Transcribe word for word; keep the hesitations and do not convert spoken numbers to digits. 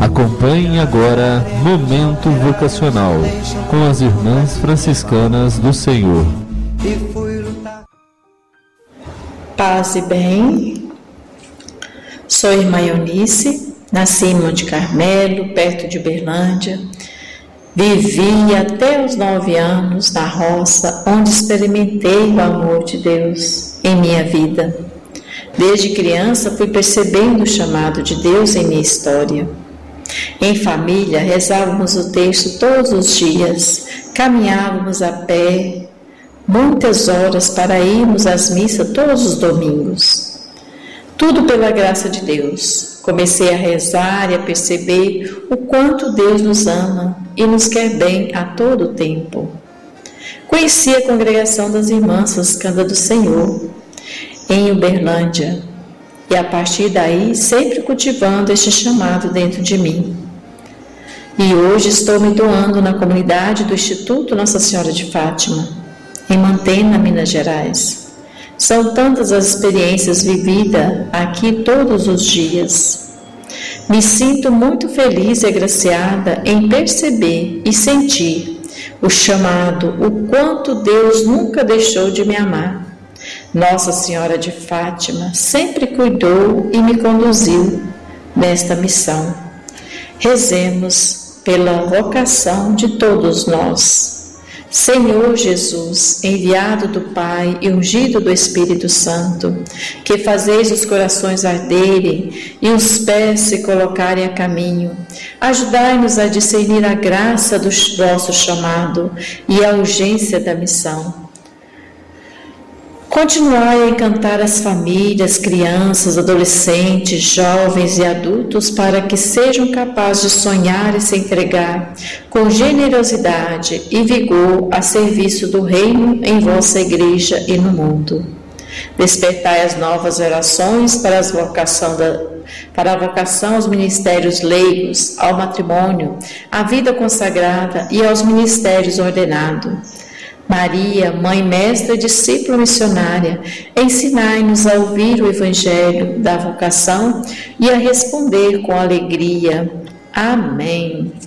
Acompanhe agora Momento Vocacional com as Irmãs Franciscanas do Senhor. Paz e bem, sou irmã Eunice, nasci em Monte Carmelo, perto de Uberlândia. Vivi até os nove anos na roça, onde experimentei o amor de Deus em minha vida. Desde criança fui percebendo o chamado de Deus em minha história. Em família, rezávamos o texto todos os dias, caminhávamos a pé, muitas horas para irmos às missas todos os domingos. Tudo pela graça de Deus. Comecei a rezar e a perceber o quanto Deus nos ama e nos quer bem a todo o tempo. Conheci a congregação das Irmãs Franciscanas do Senhor, em Uberlândia, e a partir daí sempre cultivando este chamado dentro de mim. E hoje estou me doando na comunidade do Instituto Nossa Senhora de Fátima, em Mantena, Minas Gerais. São tantas as experiências vividas aqui todos os dias. Me sinto muito feliz e agraciada em perceber e sentir o chamado, o quanto Deus nunca deixou de me amar. Nossa Senhora de Fátima sempre cuidou e me conduziu nesta missão. Rezemos pela vocação de todos nós. Senhor Jesus, enviado do Pai e ungido do Espírito Santo, que fazeis os corações arderem e os pés se colocarem a caminho, ajudai-nos a discernir a graça do vosso chamado e a urgência da missão. Continuai a encantar as famílias, crianças, adolescentes, jovens e adultos para que sejam capazes de sonhar e se entregar com generosidade e vigor a serviço do Reino em vossa Igreja e no mundo. Despertai as novas gerações para, as vocação da, para a vocação aos ministérios leigos, ao matrimônio, à vida consagrada e aos ministérios ordenados. Maria, Mãe Mestra e Discípula Missionária, ensinai-nos a ouvir o Evangelho da vocação e a responder com alegria. Amém.